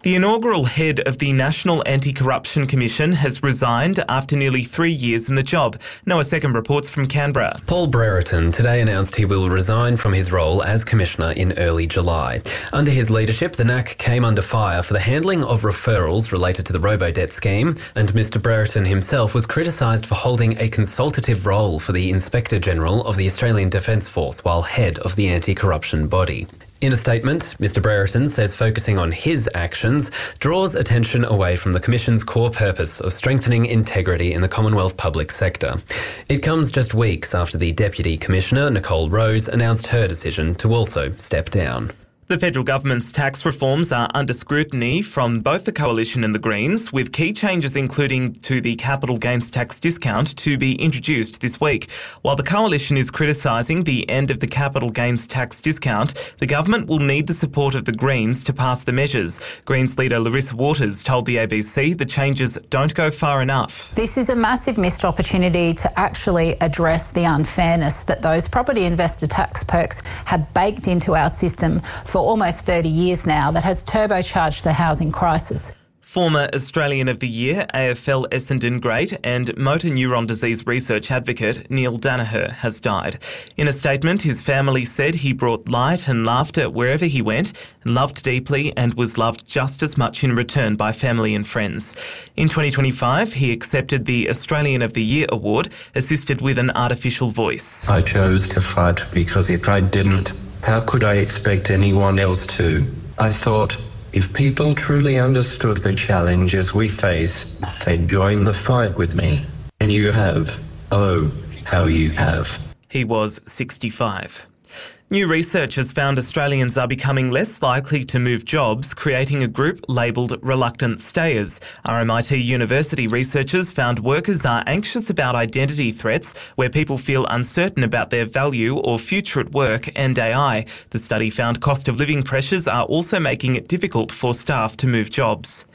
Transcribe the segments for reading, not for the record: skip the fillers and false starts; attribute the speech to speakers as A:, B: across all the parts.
A: The inaugural head of the National Anti-Corruption Commission has resigned after nearly 3 years in the job. Noah Second reports from Canberra.
B: Paul Brereton today announced he will resign from his role as Commissioner in early July. Under his leadership, the NAC came under fire for the handling of referrals related to the robo-debt scheme, and Mr Brereton himself was criticised for holding a consultative role for the Inspector General of the Australian Defence Force while head of the anti-corruption body. In a statement, Mr Brereton says focusing on his actions draws attention away from the Commission's core purpose of strengthening integrity in the Commonwealth public sector. It comes just weeks after the Deputy Commissioner, Nicole Rose, announced her decision to also step down.
A: The federal government's tax reforms are under scrutiny from both the Coalition and the Greens, with key changes including to the capital gains tax discount to be introduced this week. While the Coalition is criticising the end of the capital gains tax discount, the government will need the support of the Greens to pass the measures. Greens leader Larissa Waters told the ABC the changes don't go far enough.
C: This is a massive missed opportunity to actually address the unfairness that those property investor tax perks have baked into our system for almost 30 years now that has turbocharged the housing crisis.
A: Former Australian of the Year, AFL Essendon great and motor neuron disease research advocate Neil Danaher has died. In a statement, his family said he brought light and laughter wherever he went, and loved deeply and was loved just as much in return by family and friends. In 2025, he accepted the Australian of the Year award, assisted with an artificial voice.
D: I chose to fight because if I didn't, how could I expect anyone else to? I thought, if people truly understood the challenges we face, they'd join the fight with me. And you have. Oh, how you have.
A: He was 65. New research has found Australians are becoming less likely to move jobs, creating a group labelled reluctant stayers. RMIT University researchers found workers are anxious about identity threats, where people feel uncertain about their value or future at work, and AI. The study found cost of living pressures are also making it difficult for staff to move jobs.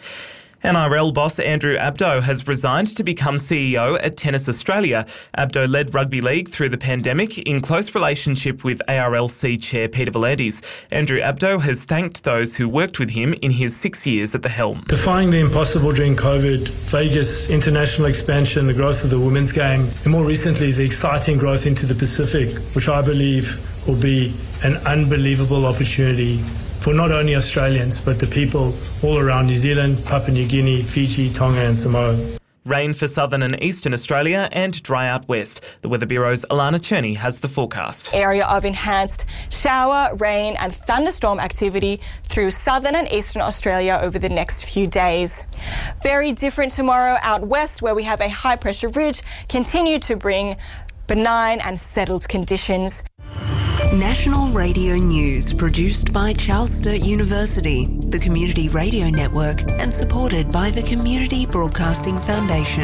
A: NRL boss Andrew Abdo has resigned to become CEO at Tennis Australia. Abdo led rugby league through the pandemic in close relationship with ARLC chair Peter V'landys. Andrew Abdo has thanked those who worked with him in his 6 years at the helm.
E: Defying the impossible during COVID, Vegas, international expansion, the growth of the women's game, and more recently the exciting growth into the Pacific, which I believe will be an unbelievable opportunity for not only Australians, but the people all around New Zealand, Papua New Guinea, Fiji, Tonga and Samoa.
A: Rain for southern and eastern Australia and dry out west. The Weather Bureau's Alana Cherney has the forecast.
F: Area of enhanced shower, rain and thunderstorm activity through southern and eastern Australia over the next few days. Very different tomorrow out west, where we have a high pressure ridge continue to bring benign and settled conditions.
G: National Radio News, produced by Charles Sturt University, the Community Radio Network, and supported by the Community Broadcasting Foundation.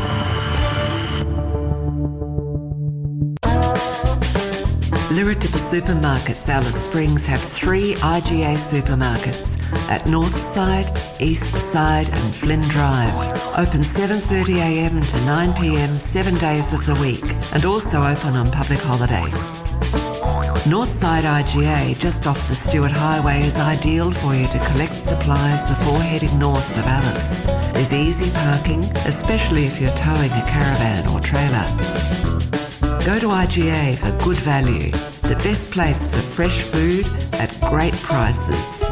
H: Liratipa Supermarkets Alice Springs have 3 IGA supermarkets at Northside, Eastside and Flynn Drive. Open 7:30am to 9pm 7 days of the week, and also open on public holidays. Northside IGA, just off the Stewart Highway, is ideal for you to collect supplies before heading north of Alice. There's easy parking, especially if you're towing a caravan or trailer. Go to IGA for good value, the best place for fresh food at great prices.